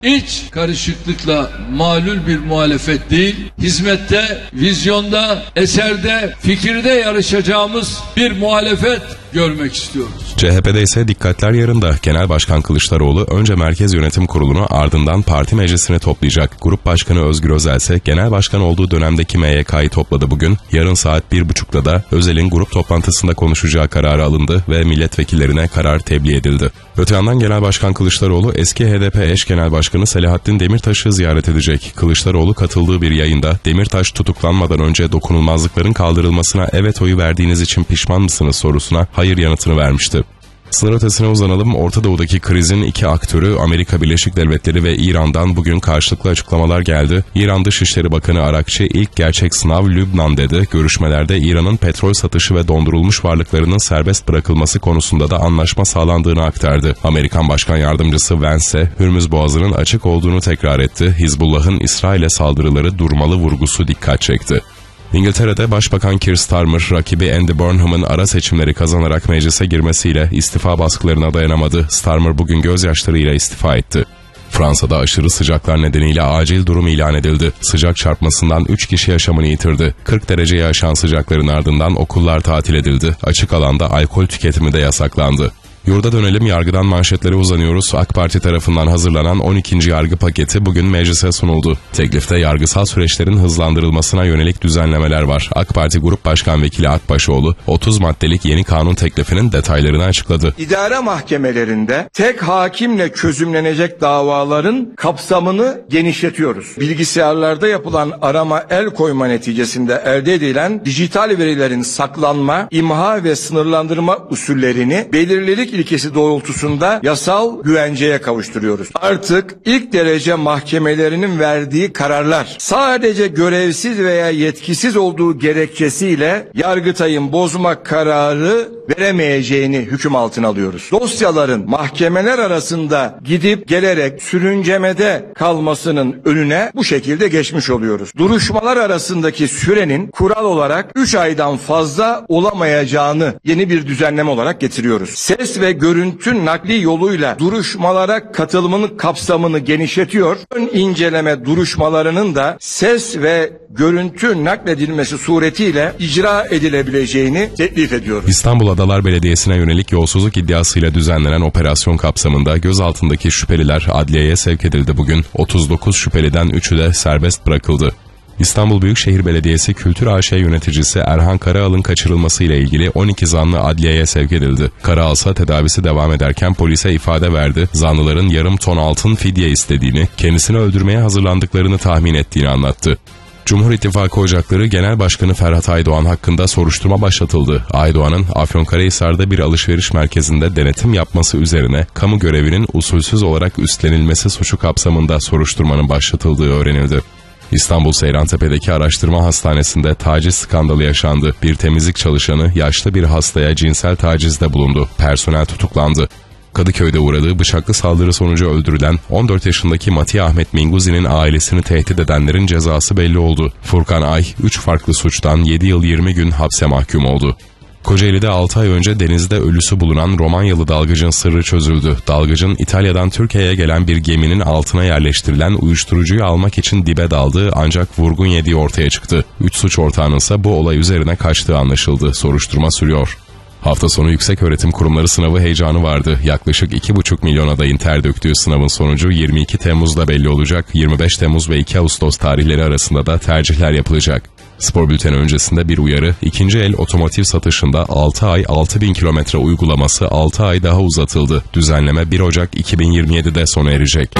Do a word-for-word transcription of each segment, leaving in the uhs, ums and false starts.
İç karışıklıkla malul bir muhalefet değil, hizmette, vizyonda, eserde, fikirde yarışacağımız bir muhalefet görmek istiyoruz. C H P'de ise dikkatler yarında. Genel Başkan Kılıçdaroğlu önce Merkez Yönetim Kurulu'nu, ardından parti meclisini toplayacak. Grup Başkanı Özgür Özel ise genel başkan olduğu dönemdeki M Y K'yı topladı bugün. Yarın saat bir buçukta da Özel'in grup toplantısında konuşacağı kararı alındı ve milletvekillerine karar tebliğ edildi. Öte yandan Genel Başkan Kılıçdaroğlu eski H D P eş genel başkanı Selahattin Demirtaş'ı ziyaret edecek. Kılıçdaroğlu katıldığı bir yayında Demirtaş tutuklanmadan önce dokunulmazlıkların kaldırılmasına evet oyu verdiğiniz için pişman mısınız sorusuna hayır yanıtını vermişti. Sınır ötesine uzanalım. Orta Doğu'daki krizin iki aktörü Amerika Birleşik Devletleri ve İran'dan bugün karşılıklı açıklamalar geldi. İran Dışişleri Bakanı Arakçi ilk gerçek sınav Lübnan dedi. Görüşmelerde İran'ın petrol satışı ve dondurulmuş varlıklarının serbest bırakılması konusunda da anlaşma sağlandığını aktardı. Amerikan Başkan Yardımcısı Vance, Hürmüz Boğazı'nın açık olduğunu tekrar etti. Hizbullah'ın İsrail'e saldırıları durmalı vurgusu dikkat çekti. İngiltere'de Başbakan Keir Starmer, rakibi Andy Burnham'ın ara seçimleri kazanarak meclise girmesiyle istifa baskılarına dayanamadı. Starmer bugün gözyaşlarıyla istifa etti. Fransa'da aşırı sıcaklar nedeniyle acil durum ilan edildi. Sıcak çarpmasından üç kişi yaşamını yitirdi. kırk dereceye aşan sıcakların ardından okullar tatil edildi. Açık alanda alkol tüketimi de yasaklandı. Yurda dönelim, yargıdan manşetlere uzanıyoruz. AK Parti tarafından hazırlanan on ikinci yargı paketi bugün meclise sunuldu. Teklifte yargısal süreçlerin hızlandırılmasına yönelik düzenlemeler var. AK Parti Grup Başkan Vekili Akbaşoğlu otuz maddelik yeni kanun teklifinin detaylarını açıkladı. İdare mahkemelerinde tek hakimle çözümlenecek davaların kapsamını genişletiyoruz. Bilgisayarlarda yapılan arama el koyma neticesinde elde edilen dijital verilerin saklanma, imha ve sınırlandırma usullerini belirlilik ilkesi doğrultusunda yasal güvenceye kavuşturuyoruz. Artık ilk derece mahkemelerinin verdiği kararlar sadece görevsiz veya yetkisiz olduğu gerekçesiyle Yargıtay'ın bozma kararı veremeyeceğini hüküm altına alıyoruz. Dosyaların mahkemeler arasında gidip gelerek sürüncemede kalmasının önüne bu şekilde geçmiş oluyoruz. Duruşmalar arasındaki sürenin kural olarak üç aydan fazla olamayacağını yeni bir düzenleme olarak getiriyoruz. Ses ve görüntü nakli yoluyla duruşmalara katılımının kapsamını genişletiyor. Ön inceleme duruşmalarının da ses ve görüntü nakledilmesi suretiyle icra edilebileceğini teklif ediyoruz. İstanbul Adalar Belediyesi'ne yönelik yolsuzluk iddiasıyla düzenlenen operasyon kapsamında gözaltındaki şüpheliler adliyeye sevk edildi bugün. otuz dokuz şüpheliden üçü de serbest bırakıldı. İstanbul Büyükşehir Belediyesi Kültür A Ş yöneticisi Erhan Karaal'ın kaçırılmasıyla ilgili on iki zanlı adliyeye sevk edildi. Karaal ise tedavisi devam ederken polise ifade verdi. Zanlıların yarım ton altın fidye istediğini, kendisini öldürmeye hazırlandıklarını tahmin ettiğini anlattı. Cumhur İttifakı Ocakları Genel Başkanı Ferhat Aydoğan hakkında soruşturma başlatıldı. Aydoğan'ın Afyonkarahisar'da bir alışveriş merkezinde denetim yapması üzerine kamu görevinin usulsüz olarak üstlenilmesi suçu kapsamında soruşturmanın başlatıldığı öğrenildi. İstanbul Seyrantepe'deki araştırma hastanesinde taciz skandalı yaşandı. Bir temizlik çalışanı yaşlı bir hastaya cinsel tacizde bulundu. Personel tutuklandı. Kadıköy'de uğradığı bıçaklı saldırı sonucu öldürülen on dört yaşındaki Mati Ahmet Minguzi'nin ailesini tehdit edenlerin cezası belli oldu. Furkan Ay, üç farklı suçtan yedi yıl yirmi gün hapse mahkum oldu. Kocaeli'de altı ay önce denizde ölüsü bulunan Romanyalı dalgıcın sırrı çözüldü. Dalgıcın İtalya'dan Türkiye'ye gelen bir geminin altına yerleştirilen uyuşturucuyu almak için dibe daldığı ancak vurgun yediği ortaya çıktı. Üç suç ortağının ise bu olay üzerine kaçtığı anlaşıldı. Soruşturma sürüyor. Hafta sonu yükseköğretim kurumları sınavı heyecanı vardı. Yaklaşık iki buçuk milyon adayın ter döktüğü sınavın sonucu yirmi iki Temmuz'da belli olacak. yirmi beş Temmuz ve iki Ağustos tarihleri arasında da tercihler yapılacak. Spor bülteni öncesinde bir uyarı. İkinci el otomotiv satışında altı ay altı bin kilometre uygulaması altı ay daha uzatıldı. Düzenleme bir Ocak iki bin yirmi yedi'de sona erecek.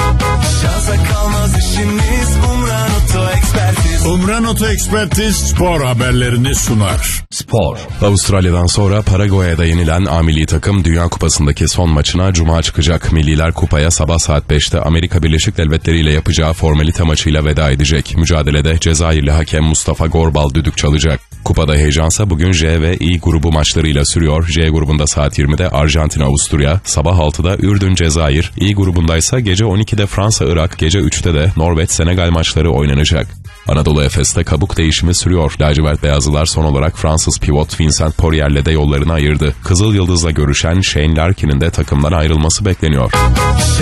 Umran Oto Ekspertiz spor haberlerini sunar. Spor. Avustralya'dan sonra Paraguay'da yenilen A milli takım Dünya Kupası'ndaki son maçına Cuma çıkacak. Milliler kupaya sabah saat beşte Amerika Birleşik Devletleri ile yapacağı formalite maçıyla veda edecek. Mücadelede Cezayirli hakem Mustafa Gorbal düdük çalacak. Kupada heyecansa bugün J ve I grubu maçlarıyla sürüyor. J grubunda saat yirmi'de Arjantin Avusturya, sabah altıda Ürdün Cezayir, I grubundaysa gece on iki'de Fransa Irak, gece üçte de Norveç Senegal maçları oynanacak. Anadolu Efes'te kabuk değişimi sürüyor. Lacivert Beyazlılar son olarak Fransız pivot Vincent Poirier'le de yollarını ayırdı. Kızıl Yıldız'la görüşen Shane Larkin'in de takımdan ayrılması bekleniyor.